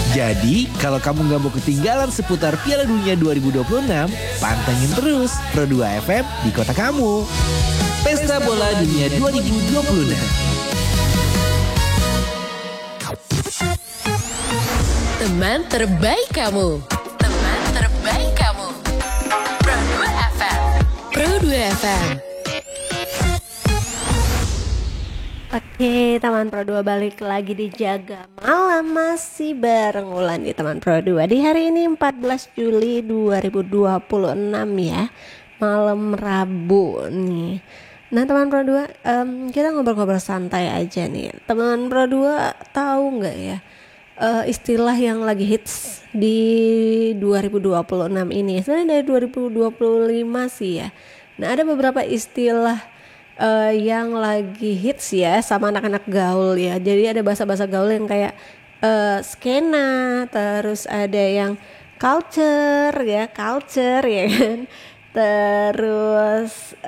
Jadi, kalau kamu nggak mau ketinggalan seputar Piala Dunia 2026, pantengin terus Pro 2 FM di kota kamu. Pesta Bola Dunia 2026. Teman terbaik kamu. Teman terbaik kamu. Pro 2 FM. Pro 2 FM. Oke, teman Pro 2 balik lagi di Jaga Malam, masih bareng Ulan di teman Pro 2 di hari ini 14 Juli 2026 ya, malam Rabu nih. Nah teman Pro 2, kita ngobrol-ngobrol santai aja nih. Teman Pro 2 tahu nggak ya istilah yang lagi hits di 2026 ini? Sebenarnya dari 2025 sih ya. Nah ada beberapa istilah yang lagi hits ya sama anak-anak gaul ya. Jadi ada bahasa-bahasa gaul yang kayak skena, terus ada yang culture ya kan. Terus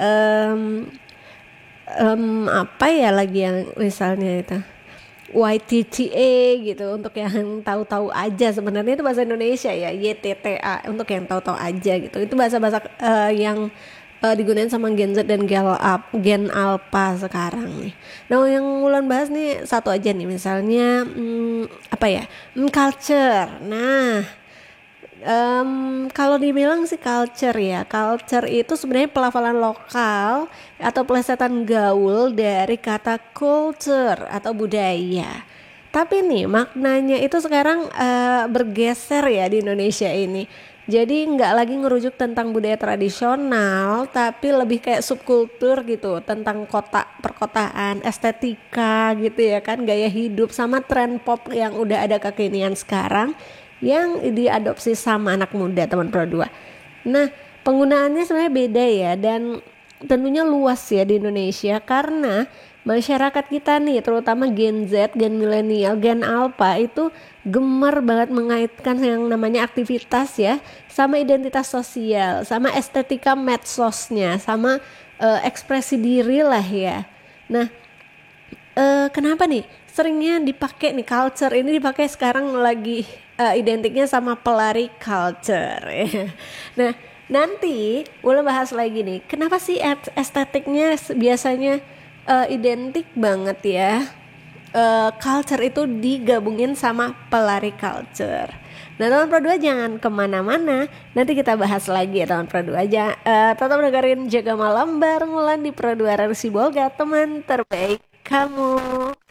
apa ya lagi yang misalnya itu YTTA gitu untuk yang tahu-tahu aja, sebenarnya itu bahasa Indonesia ya, YTTA untuk yang tahu-tahu aja gitu. Itu bahasa-bahasa yang digunain sama Gen Z dan Gen Alpha sekarang nih. Nah yang Wulan bahas nih satu aja nih, misalnya culture. Nah kalau dibilang sih culture ya, culture itu sebenarnya pelafalan lokal atau plesetan gaul dari kata culture atau budaya. Tapi nih maknanya itu sekarang bergeser ya di Indonesia ini. Jadi nggak lagi ngerujuk tentang budaya tradisional, tapi lebih kayak subkultur gitu, tentang kota, perkotaan, estetika gitu ya kan, gaya hidup sama tren pop yang udah ada kekinian sekarang yang diadopsi sama anak muda teman Pro 2. Nah penggunaannya sebenarnya beda ya, dan tentunya luas ya di Indonesia karena masyarakat kita nih, terutama Gen Z, Gen milenial, Gen Alpha itu gemar banget mengaitkan yang namanya aktivitas ya sama identitas sosial, sama estetika medsosnya, sama ekspresi diri lah ya. Nah kenapa nih seringnya dipakai nih culture ini, dipakai sekarang lagi identiknya sama pelari culture ya. Nah nanti boleh bahas lagi nih kenapa sih estetiknya biasanya identik banget ya, culture itu digabungin sama pelari culture. Nah teman Pro 2 jangan kemana-mana, nanti kita bahas lagi ya teman Pro 2 aja. Tetap dengerin Jaga Malam bareng Wulan di Pro 2 Rarsi Bolga, teman terbaik kamu.